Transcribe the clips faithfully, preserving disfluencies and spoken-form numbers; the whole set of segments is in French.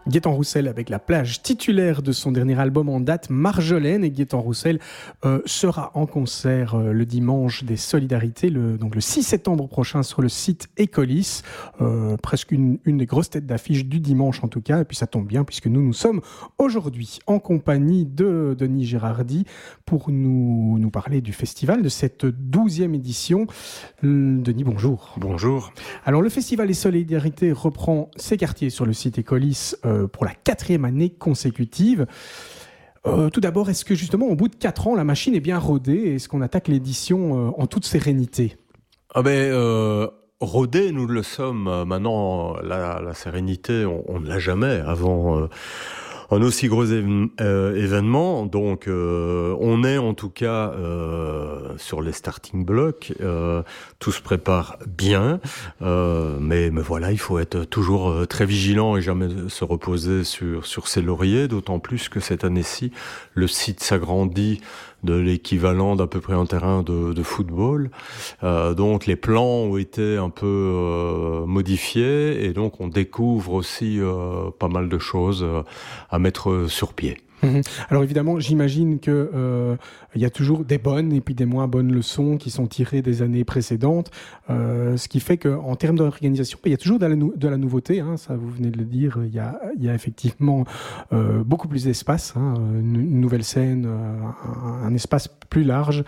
Gaëtan Roussel avec la plage titulaire de son dernier album en date, Marjolaine. Et Gaëtan Roussel euh, sera en concert euh, le dimanche des Solidarités, le, donc le six septembre prochain sur le site Écolis. Euh, presque une, une des grosses têtes d'affiche du dimanche en tout cas. Et puis ça tombe bien puisque nous, nous sommes aujourd'hui en compagnie de Denis Gérardi pour nous, nous parler du festival, de cette douzième édition. Denis, bonjour. Bonjour. Alors le festival des Solidarités reprend ses quartiers sur le site Écolis euh, pour la quatrième année consécutive. Euh, tout d'abord, est-ce que justement au bout de quatre ans, la machine est bien rodée et est-ce qu'on attaque l'édition euh, en toute sérénité ? Ah ben, euh, rodée, nous le sommes. Maintenant, la, la sérénité, on, on ne l'a jamais avant... Euh, Un aussi gros éve- euh, événement, donc euh, on est en tout cas euh, sur les starting blocks, euh, tout se prépare bien, euh, mais, mais voilà, il faut être toujours euh, très vigilant et jamais se reposer sur, sur ses lauriers, d'autant plus que cette année-ci, le site s'agrandit de l'équivalent d'à peu près un terrain de, de football. Euh, donc les plans ont été un peu euh, modifiés et donc on découvre aussi euh, pas mal de choses euh, à mettre sur pied. Mmh. Alors évidemment, j'imagine que euh, il y a toujours des bonnes et puis des moins bonnes leçons qui sont tirées des années précédentes, euh, ce qui fait qu'en termes d'organisation, il y a toujours de la, nou- de la nouveauté. Hein, ça, vous venez de le dire, il y a, il y a effectivement euh, beaucoup plus d'espace, hein, une, une nouvelle scène, euh, un, un espace plus large.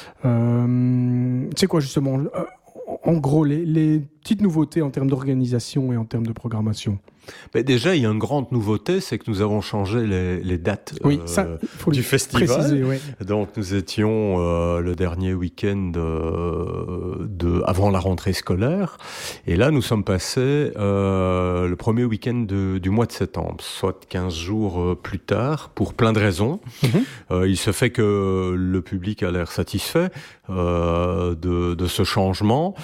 Euh, c'est quoi justement, euh, en gros, les, les petites nouveautés en termes d'organisation et en termes de programmation? Mais déjà, il y a une grande nouveauté, c'est que nous avons changé les, les dates oui, euh, ça, faut du le festival. Préciser, ouais. Donc, nous étions euh, le dernier week-end euh, de avant la rentrée scolaire, et là, nous sommes passés euh, le premier week-end de, du mois de septembre, soit quinze jours euh, plus tard, pour plein de raisons. Mm-hmm. Euh, il se fait que le public a l'air satisfait euh, de, de ce changement.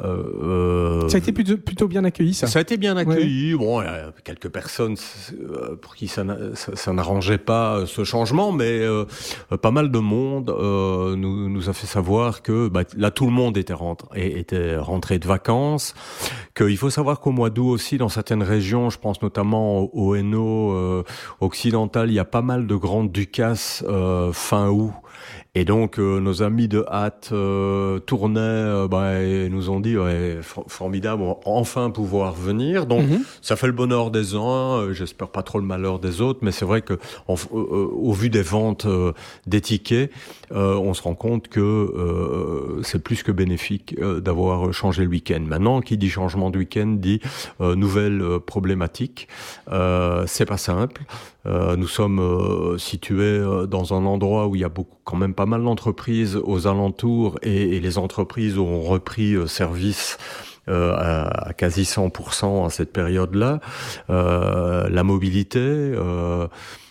Euh, ça a été plutôt, plutôt bien accueilli, ça. Ça a été bien accueilli. Ouais. Bon. Euh, quelques personnes euh, pour qui ça, ça, ça n'arrangeait pas euh, ce changement, mais euh, pas mal de monde euh, nous, nous a fait savoir que bah, là tout le monde était rentré, était rentré de vacances, qu'il faut savoir qu'au mois d'août aussi dans certaines régions, je pense notamment au, au Hainaut euh, occidental, il y a pas mal de grandes ducasses euh, fin août. Et donc euh, nos amis de hâte euh, tournaient euh, bah, et nous ont dit ouais, for- formidable, on va enfin pouvoir venir. Donc mm-hmm. ça fait le bonheur des uns, euh, j'espère pas trop le malheur des autres, mais c'est vrai que on, euh, au vu des ventes euh, des tickets, euh, on se rend compte que euh, c'est plus que bénéfique euh, d'avoir changé le week-end. Maintenant, qui dit changement de week-end dit euh, nouvelle euh, problématique. Euh, c'est pas simple. Euh, nous sommes euh, situés euh, dans un endroit où il y a beaucoup, quand même pas mal d'entreprises aux alentours et, et les entreprises ont repris euh, service euh, à, à quasi cent pour cent à cette période-là. Euh, la mobilité... Euh,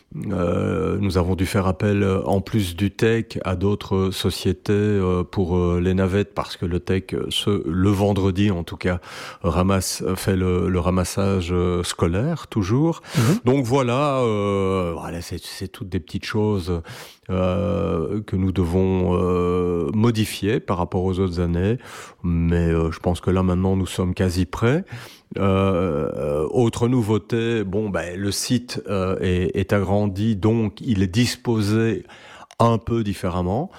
Euh, nous avons dû faire appel, en plus du tech, à d'autres sociétés euh, pour euh, les navettes, parce que le tech, ce, le vendredi en tout cas, ramasse, fait le, le ramassage euh, scolaire, toujours. Mmh. Donc voilà, euh, voilà c'est, c'est toutes des petites choses euh, que nous devons euh, modifier par rapport aux autres années, mais euh, je pense que là maintenant nous sommes quasi prêts. Euh, autre nouveauté, bon, ben le site euh, est, est agrandi, donc il est disposé un peu différemment.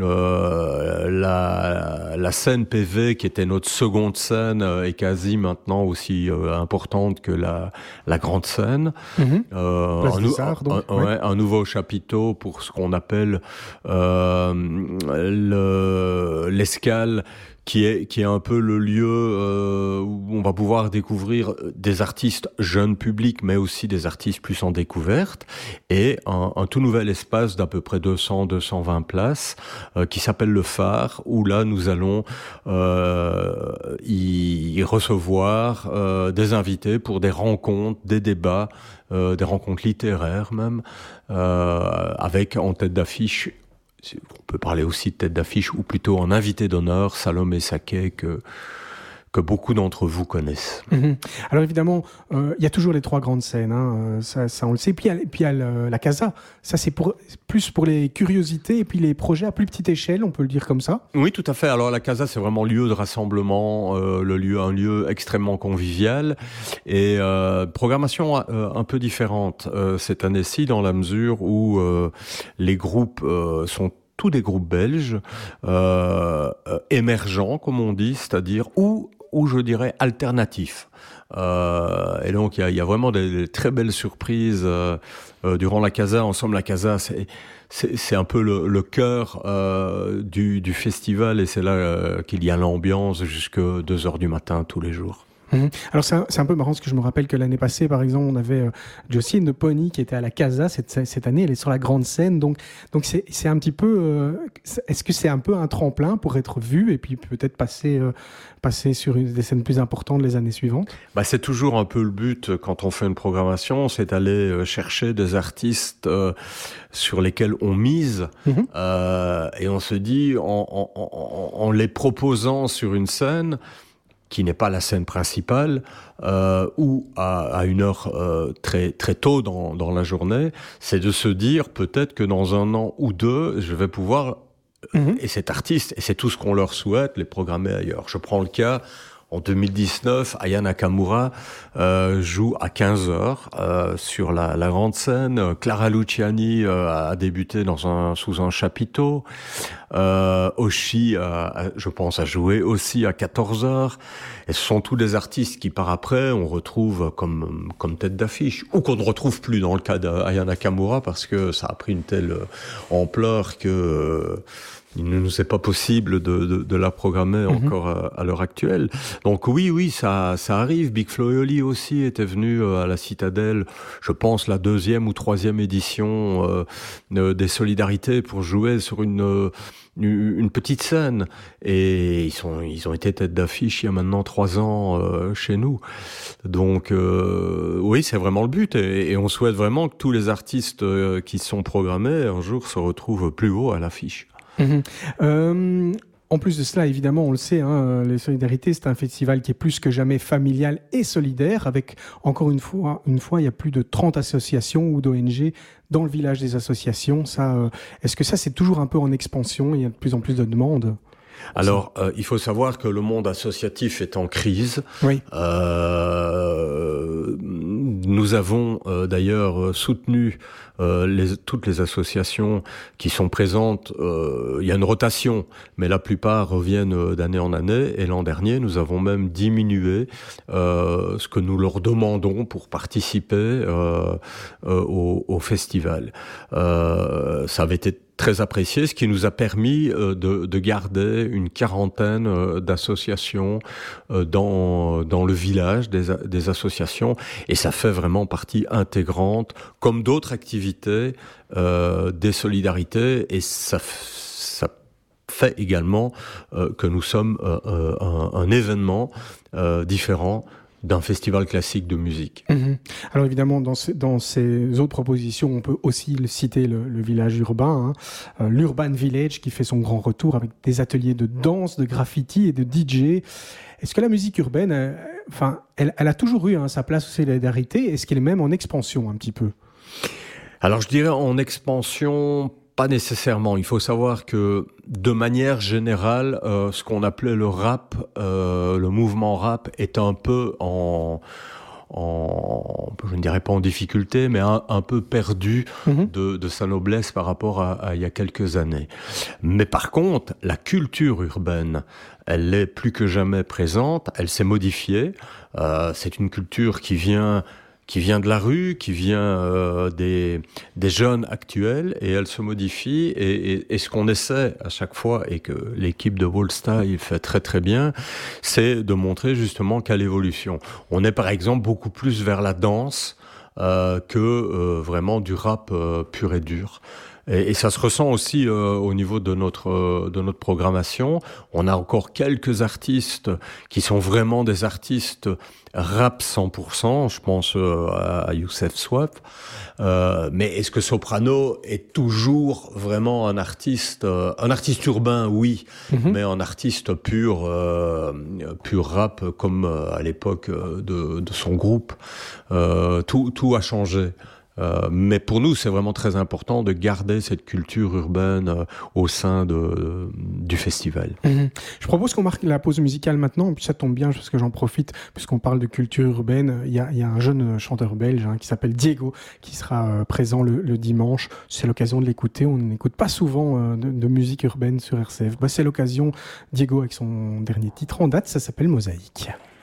Euh, la, la scène P V, qui était notre seconde scène, est quasi maintenant aussi euh, importante que la, la grande scène. Mmh. Euh, un, nou- Sards, donc, un, ouais. Ouais, un nouveau chapiteau pour ce qu'on appelle euh, le, l'escale, qui est qui est un peu le lieu euh, où on va pouvoir découvrir des artistes jeunes publics, mais aussi des artistes plus en découverte, et un, un tout nouvel espace d'à peu près deux cents à deux cent vingt places euh, qui s'appelle le Phare, où là nous allons euh, y recevoir euh, des invités pour des rencontres, des débats, euh, des rencontres littéraires même, euh, avec en tête d'affiche, on peut parler aussi de tête d'affiche, ou plutôt en invité d'honneur, Salomé Saké, que, que beaucoup d'entre vous connaissent. Mmh. Alors évidemment, il euh, y a toujours les trois grandes scènes, hein, ça, ça on le sait. Puis il y a, le, la Casa, ça c'est pour, plus pour les curiosités et puis les projets à plus petite échelle, on peut le dire comme ça. Oui, tout à fait. Alors la Casa, c'est vraiment lieu de rassemblement, euh, le lieu, un lieu extrêmement convivial et euh, programmation euh, un peu différente euh, cette année-ci dans la mesure où euh, les groupes euh, sont tous des groupes belges euh, euh, émergents, comme on dit, c'est-à-dire ou ou je dirais alternatifs. Euh, et donc il y a, y a vraiment des, des très belles surprises euh, euh, durant la Casa. Ensemble, la Casa, c'est c'est, c'est un peu le, le cœur euh, du, du festival, et c'est là euh, qu'il y a l'ambiance jusque deux heures du matin tous les jours. Mmh. Alors c'est un, c'est un peu marrant parce que je me rappelle que l'année passée, par exemple, on avait euh, Jocelyne de Pony qui était à la Casa cette, cette année. Elle est sur la grande scène, donc donc c'est c'est un petit peu. Euh, est-ce que c'est un peu un tremplin pour être vu et puis peut-être passer euh, passer sur une, des scènes plus importantes les années suivantes? Bah c'est toujours un peu le but quand on fait une programmation, c'est d'aller chercher des artistes euh, sur lesquels on mise mmh. euh, et on se dit en, en, en, en les proposant sur une scène qui n'est pas la scène principale, euh, ou à, à une heure euh, très très tôt dans, dans la journée, c'est de se dire peut-être que dans un an ou deux, je vais pouvoir, mmh. et cet artiste, et c'est tout ce qu'on leur souhaite, les programmer ailleurs. Je prends le cas, en deux mille dix-neuf, Aya Nakamura euh, joue à quinze heures euh, sur la, la grande scène. Clara Luciani euh, a débuté dans un, sous un chapiteau. Euh, Oshi, euh, je pense, a joué aussi à quatorze heures. Et ce sont tous des artistes qui, par après, on retrouve comme, comme tête d'affiche, ou qu'on ne retrouve plus dans le cas d'Aya Nakamura, parce que ça a pris une telle ampleur que... Euh, il ne nous est pas possible de, de, de la programmer mmh. encore à, à l'heure actuelle. Donc oui, oui, ça, ça arrive. Big Flo et Oli aussi était venu à la Citadelle, je pense la deuxième ou troisième édition euh, des Solidarités pour jouer sur une, une petite scène. Et ils, sont, ils ont été tête d'affiche il y a maintenant trois ans euh, chez nous. Donc euh, oui, c'est vraiment le but. Et, et on souhaite vraiment que tous les artistes euh, qui sont programmés un jour se retrouvent plus haut à l'affiche. Mmh. Euh, en plus de cela, évidemment, on le sait, hein, les Solidarités, c'est un festival qui est plus que jamais familial et solidaire, avec, encore une fois, une fois il y a plus de trente associations ou d'O N G dans le village des associations. Ça, euh, est-ce que ça, c'est toujours un peu en expansion? Il y a de plus en plus de demandes. Alors, euh, il faut savoir que le monde associatif est en crise. Oui. Euh, nous avons euh, d'ailleurs soutenu euh, les, toutes les associations qui sont présentes. Euh, il y a une rotation, mais la plupart reviennent d'année en année. Et l'an dernier, nous avons même diminué euh, ce que nous leur demandons pour participer euh, euh, au, au festival. Euh, ça avait été très apprécié, ce qui nous a permis euh, de, de garder une quarantaine euh, d'associations euh, dans dans le village des, des associations, et ça fait vraiment partie intégrante, comme d'autres activités, euh, des solidarités, et ça ça fait également euh, que nous sommes euh, un, un événement euh, différent d'un festival classique de musique. Mmh. Alors évidemment, dans ces, dans ces autres propositions, on peut aussi le citer le, le village urbain, hein, euh, l'Urban Village, qui fait son grand retour avec des ateliers de danse, de graffiti et de D J. Est-ce que la musique urbaine, euh, enfin, elle, elle a toujours eu hein, sa place au Solidarité? Est-ce qu'elle est même en expansion un petit peu? Alors je dirais en expansion, pas nécessairement. Il faut savoir que de manière générale, euh, ce qu'on appelait le rap, euh, le mouvement rap, est un peu en, en, je ne dirais pas en difficulté, mais un, un peu perdu mmh. de, de sa noblesse par rapport à, à il y a quelques années. Mais par contre, la culture urbaine, elle est plus que jamais présente. Elle s'est modifiée. Euh, c'est une culture qui vient qui vient de la rue, qui vient euh, des, des jeunes actuels, et elle se modifie. Et, et, et ce qu'on essaie à chaque fois, et que l'équipe de Wallstyle fait très très bien, c'est de montrer justement qu'à l'évolution. On est par exemple beaucoup plus vers la danse euh, que euh, vraiment du rap euh, pur et dur. Et, et ça se ressent aussi euh, au niveau de notre euh, de notre programmation. On a encore quelques artistes qui sont vraiment des artistes rap cent pour cent. Je pense euh, à Youssef Swap. Euh, mais est-ce que Soprano est toujours vraiment un artiste, euh, un artiste urbain, oui, mm-hmm. mais un artiste pur, euh, pur rap comme euh, à l'époque de, de son groupe. Euh, tout, tout a changé. Euh, mais pour nous, c'est vraiment très important de garder cette culture urbaine euh, au sein de, euh, du festival. Mmh. Je propose qu'on marque la pause musicale maintenant, puis ça tombe bien parce que j'en profite, puisqu'on parle de culture urbaine. Il y a, il y a un jeune chanteur belge hein, qui s'appelle Diego, qui sera euh, présent le, le dimanche. C'est l'occasion de l'écouter. On n'écoute pas souvent euh, de, de musique urbaine sur R C F. Bah, c'est l'occasion. Diego avec son dernier titre en date, ça s'appelle Mosaïque.